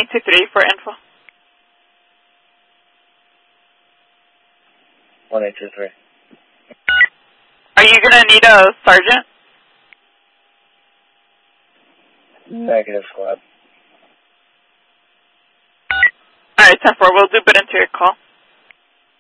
1823 for info. 1823. Are you going to need a sergeant? Negative, squad. Alright, 10-4, we'll loop it into your call.